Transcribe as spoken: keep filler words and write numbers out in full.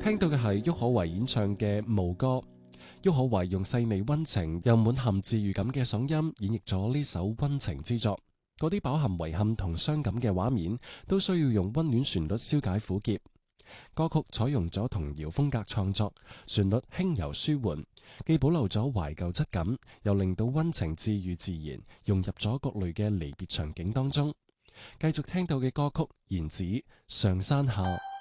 聽到嘅係郁可唯演唱嘅《牧歌》。郁可唯用細膩溫情又滿含治愈感嘅嗓音演繹咗呢首溫情之作。嗰啲飽含遺憾同傷感嘅畫面，都需要用溫暖旋律消解苦澀。歌曲採用咗童謠風格創作，旋律輕柔舒緩，既保留咗懷舊質感，又令到溫情治愈自然融入咗各類嘅離別場景當中。繼續聽到嘅歌曲《言子上山下》。